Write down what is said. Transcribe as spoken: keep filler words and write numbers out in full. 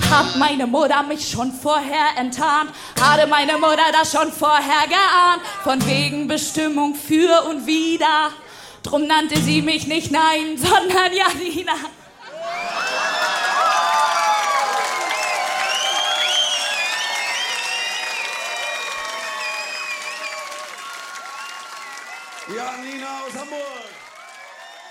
Hat meine Mutter mich schon vorher enttarnt? Hatte meine Mutter das schon vorher geahnt? Von wegen Bestimmung für und wider. Drum nannte sie mich nicht Nein, sondern Janina. Janina aus Hamburg.